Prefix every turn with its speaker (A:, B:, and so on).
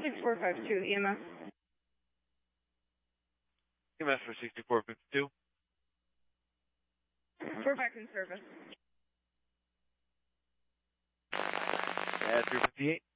A: 6452 EMS.
B: EMS for 6452.
A: We're back in service.
B: At 358.